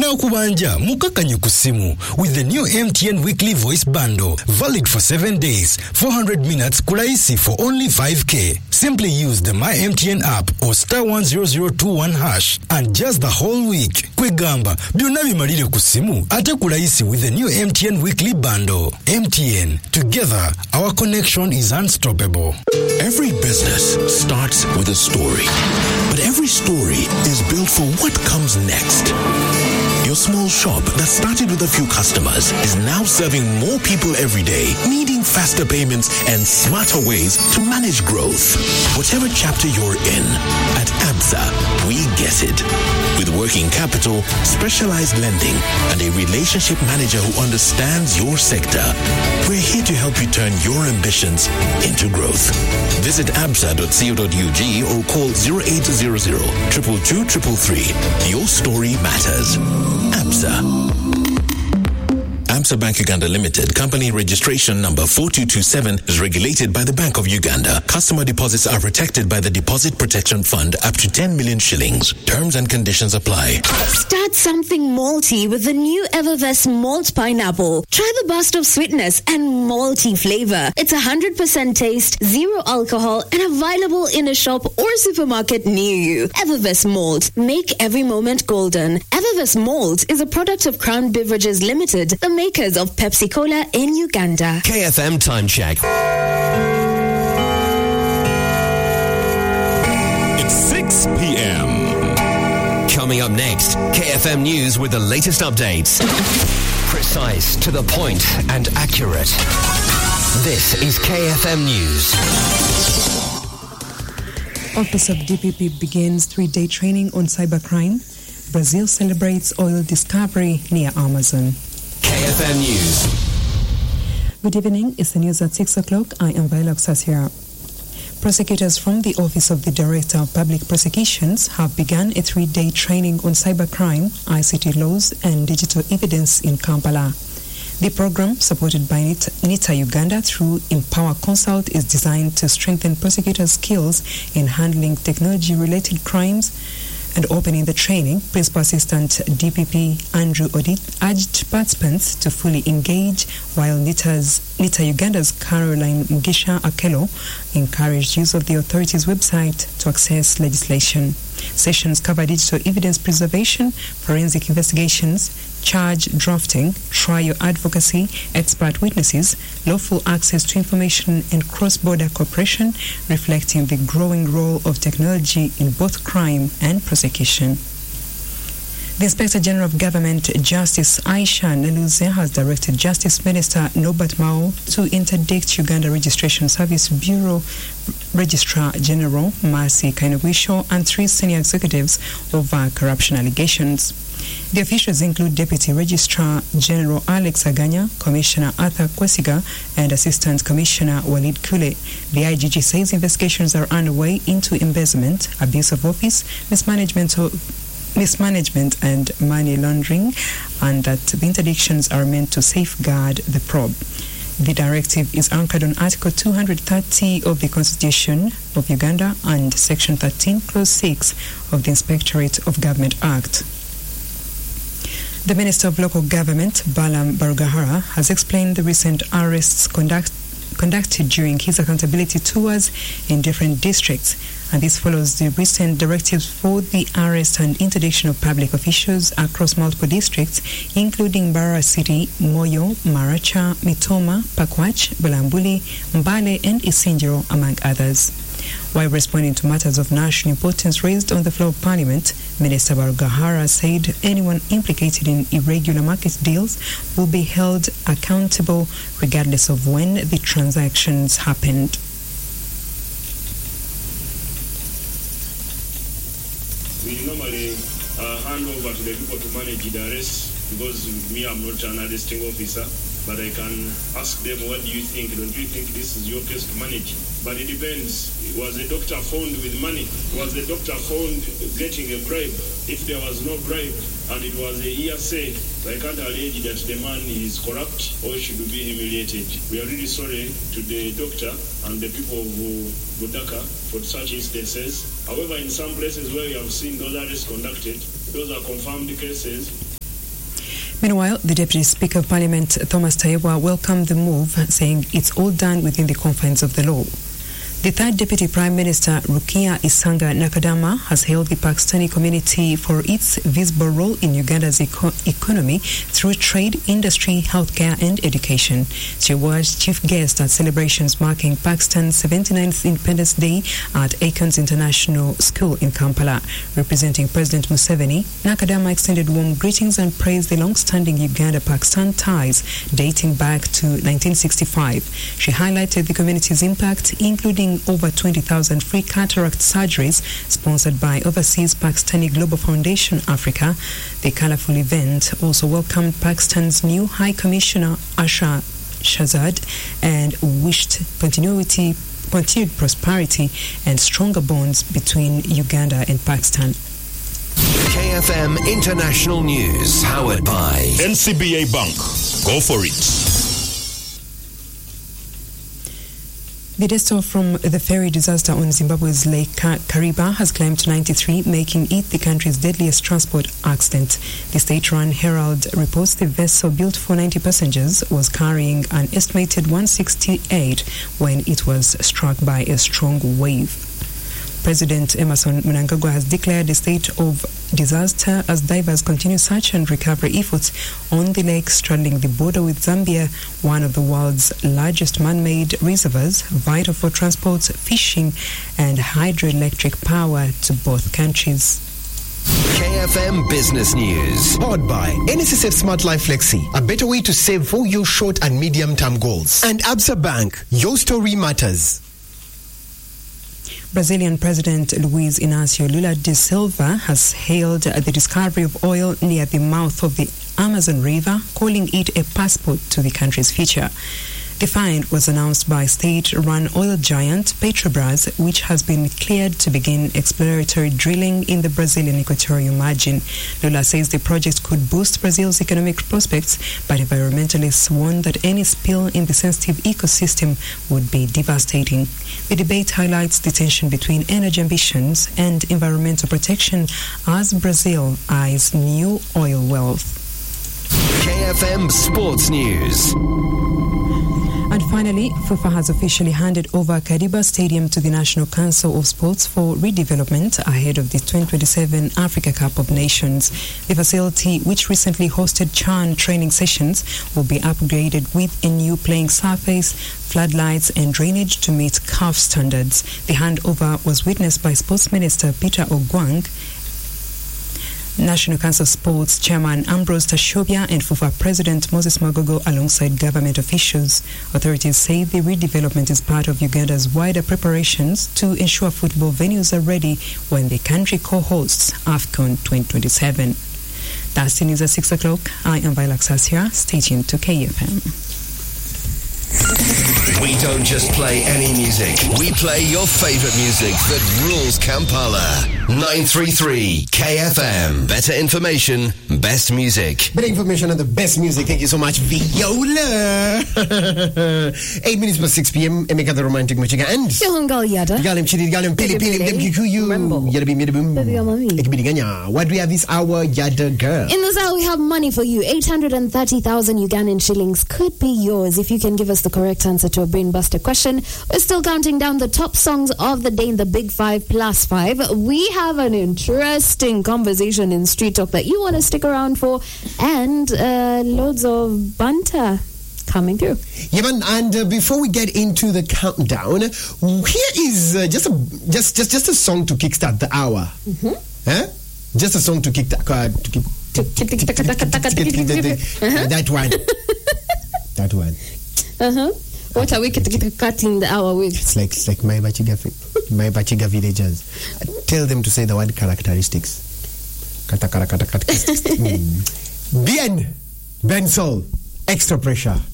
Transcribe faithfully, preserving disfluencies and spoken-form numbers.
Ebyakubanja mukakanye ku simu with the new M T N Weekly Voice Bundle, valid for seven days, four hundred minutes kulaisi for only five K. Simply use the My M T N app or star one zero zero two one hash and just the whole week. Kwegamba, byonna bimalire ku simu ate kulaisi with the new M T N Weekly Bundle. M T N, together our connection is unstoppable. Every business starts with a story, but every story is built for what comes next. Your small shop that started with a few customers is now serving more people every day, needing faster payments and smarter ways to manage growth. Whatever chapter you're in, at Absa, we get it. With working capital, specialized lending, and a relationship manager who understands your sector, we're here to help you turn your ambitions into growth. Visit absa dot co dot u g or call zero eight zero zero, two two two three three. Your story matters. Absa. Absa Bank Uganda Limited, company registration number four two two seven, is regulated by the Bank of Uganda. Customer deposits are protected by the Deposit Protection Fund up to ten million shillings. Terms and conditions apply. Start something malty with the new Evervest Malt Pineapple. Try the burst of sweetness and malty flavor. It's one hundred percent taste, zero alcohol, and available in a shop or supermarket near you. Evervest Malt. Make every moment golden. Evervest Malt is a product of Crown Beverages Limited, the makers of Pepsi Cola in Uganda. K F M Time Check. It's six p.m. Coming up next, K F M News with the latest updates. Precise, to the point, and accurate. This is K F M News. Office of D P P begins three-day training on cybercrime. Brazil celebrates oil discovery near Amazon. K F M News. Good evening. It's the news at six o'clock. I am Viola Sasia. Prosecutors from the Office of the Director of Public Prosecutions have begun a three-day training on cybercrime, I C T laws, and digital evidence in Kampala. The program, supported by NITA Uganda through Empower Consult, is designed to strengthen prosecutors' skills in handling technology-related crimes. And opening the training, Principal Assistant D P P Andrew Odit urged participants to fully engage, while NITA's, NITA Uganda's Caroline Mugisha Akelo encouraged use of the authority's website to access legislation. Sessions cover digital evidence preservation, forensic investigations, charge drafting, trial advocacy, expert witnesses, lawful access to information, and cross-border cooperation, reflecting the growing role of technology in both crime and prosecution. The Inspector General of Government, Justice Aisha Naluze, has directed Justice Minister Norbert Mao to interdict Uganda Registration Service Bureau Registrar General Mercy Kainogwisho and three senior executives over corruption allegations. The officials include Deputy Registrar General Alex Aganya, Commissioner Arthur Kwesiga, and Assistant Commissioner Walid Kule. The I G G says investigations are underway into embezzlement, abuse of office, mismanagement of mismanagement and money laundering, and that the interdictions are meant to safeguard the probe. The directive is anchored on Article two hundred thirty of the Constitution of Uganda and Section thirteen, Clause six of the Inspectorate of Government Act. The Minister of Local Government, Balam Barugahara, has explained the recent arrests conduct, conducted during his accountability tours in different districts, and this follows the recent directives for the arrest and interdiction of public officials across multiple districts, including Barra City, Moyo, Maracha, Mitoma, Pakwach, Bulambuli, Mbale, and Isinjiro, among others. While responding to matters of national importance raised on the floor of Parliament, Minister Barugahara said anyone implicated in irregular market deals will be held accountable regardless of when the transactions happened. We normally uh, hand over to the people to manage the arrest, because me, I'm not an arresting officer, but I can ask them, what do you think? Don't you think this is your case to manage? But it depends. Was the doctor found with money? Was the doctor found getting a bribe? If there was no bribe and it was a hearsay, I can't allege that the man is corrupt or should be humiliated. We are really sorry to the doctor and the people of Budaka for such instances. However, in some places where we have seen those arrests conducted, those are confirmed cases. Meanwhile, the Deputy Speaker of Parliament, Thomas Tayebwa, welcomed the move, saying it's all done within the confines of the law. The third Deputy Prime Minister, Rukia Isanga Nakadama, has hailed the Pakistani community for its visible role in Uganda's eco- economy through trade, industry, healthcare and education. She was chief guest at celebrations marking Pakistan's seventy-ninth Independence Day at Akons International School in Kampala. Representing President Museveni, Nakadama extended warm greetings and praised the long-standing Uganda-Pakistan ties dating back to nineteen sixty-five. She highlighted the community's impact, including over twenty thousand free cataract surgeries sponsored by Overseas Pakistani Global Foundation Africa. The colorful event also welcomed Pakistan's new High Commissioner Asha Shahzad and wished continuity, continued prosperity and stronger bonds between Uganda and Pakistan. K F M International News, powered by N C B A Bank. Go for it. The death toll from the ferry disaster on Zimbabwe's Lake Kariba has climbed to ninety-three, making it the country's deadliest transport accident. The state-run Herald reports the vessel, built for ninety passengers, was carrying an estimated one hundred sixty-eight when it was struck by a strong wave. President Emerson Mnangagwa has declared a state of disaster as divers continue search and recovery efforts on the lake straddling the border with Zambia, one of the world's largest man-made reservoirs, vital for transport, fishing, and hydroelectric power to both countries. K F M Business News. Powered by N S S F Smart Life Flexi, a better way to save for your short and medium-term goals. And Absa Bank, your story matters. Brazilian President Luiz Inácio Lula da Silva has hailed the discovery of oil near the mouth of the Amazon River, calling it a passport to the country's future. The find was announced by state-run oil giant Petrobras, which has been cleared to begin exploratory drilling in the Brazilian equatorial margin. Lula says the project could boost Brazil's economic prospects, but environmentalists warn that any spill in the sensitive ecosystem would be devastating. The debate highlights the tension between energy ambitions and environmental protection as Brazil eyes new oil wealth. K F M Sports News. And finally, FIFA has officially handed over Kadiba Stadium to the National Council of Sports for redevelopment ahead of the twenty twenty-seven Africa Cup of Nations. The facility, which recently hosted CHAN training sessions, will be upgraded with a new playing surface, floodlights and drainage to meet C A F standards. The handover was witnessed by Sports Minister Peter Ogwang, National Council of Sports Chairman Ambrose Tashobia and FIFA President Moses Magogo alongside government officials. Authorities say the redevelopment is part of Uganda's wider preparations to ensure football venues are ready when the country co-hosts AFCON twenty twenty-seven. That's the news at six o'clock. I am Viola Xasia. Stay tuned to K F M. We don't just play any music. We play your favorite music that rules Kampala. nine three three K F M. Better information, best music. Better information and the best music. Thank you so much, Viola. Eight minutes past six p.m. Emeka the romantic Michigan and Yohongal Yada. Galim Chidi Galim Pili Pili Demkikuyu. Yada Bim Yada Boom. What do we have this hour, Yada girl? In this hour, we have money for you. eight hundred thirty thousand Ugandan shillings could be yours if you can give us the correct answer to a brainbuster question. We're still counting down the top songs of the day in the Big Five plus five. We have an interesting conversation in Street Talk that you want to stick around for, and uh, loads of banter coming through. Yeah, man. And uh, before we get into the countdown, here is uh, just a just just just a song to kickstart the hour. Mm-hmm. Huh? Just a song to kick that uh, to kick that one. That one. Uh huh. What are we cutting the hour with? It's like it's like my Bachiga, my Bachiga villagers. Tell them to say the word characteristics. Kata kata kata characteristics. Bien, Ben Sol, Extra Pressure.